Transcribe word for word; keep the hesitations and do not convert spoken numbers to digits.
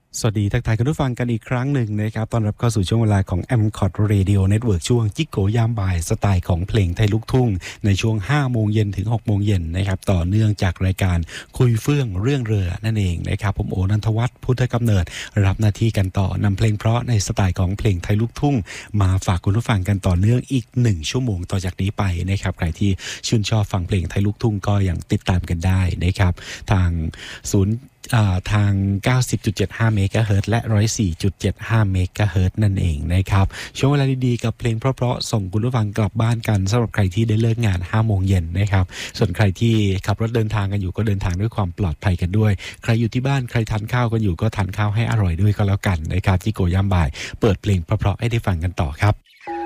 สวัสดีทักทายคุณผู้ฟังกันอีกครั้งหนึ่งนะครับต้อนรับเข้าสู่ช่วงเวลาของ เอ็ม คอท Radio Network ช่วงจิกโกยามบ่ายสไตล์ของเพลงไทยลูกทุ่งในช่วงห้าโมงเย็นถึงหกโมงเย็นนะครับต่อเนื่องจากรายการคุยเฟื่องเรื่องเรือนั่นเองนะครับผมโอนันทวัฒน์พุทธกำเนิดรับหน้าที่กันต่อนำเพลงเพราะในสไตล์ของเพลงไทยลูกทุ่งมาฝากคุณผู้ฟังกันต่อเนื่องอีกหนึ่งชั่วโมงต่อจากนี้ไปนะครับใครที่ชื่นชอบฟังเพลงไทยลูกทุ่งก็ยังติดตามกันได้นะครับทางศูนย์ทาง เก้าสิบจุดเจ็ดห้า เมกะเฮิรตซ์และ หนึ่งร้อยสี่จุดเจ็ดห้า เมกะเฮิรตซ์นั่นเองนะครับช่วงเวลาดีๆกับเพลงเพราะๆส่งคุณผู้ฟังกลับบ้านกันสำหรับใครที่ได้เลิกงานห้าโมงเย็นนะครับส่วนใครที่ขับรถเดินทางกันอยู่ก็เดินทางด้วยความปลอดภัยกันด้วยใครอยู่ที่บ้านใครทานข้าวกันอยู่ก็ทานข้าวให้อร่อยด้วยก็แล้วกันนะครับที่โกย่ามบ่ายเปิดเพลงเพราะๆให้ได้ฟังกันต่อครับ